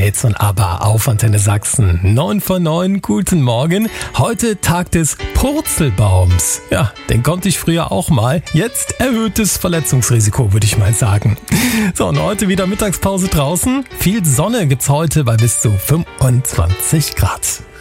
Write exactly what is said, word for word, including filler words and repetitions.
Hits und ABBA auf Antenne Sachsen. neun vor neun, guten Morgen. Heute Tag des Purzelbaums. Ja, den konnte ich früher auch mal. Jetzt erhöhtes Verletzungsrisiko, würde ich mal sagen. So, und heute wieder Mittagspause draußen. Viel Sonne gibt's heute bei bis zu fünfundzwanzig Grad.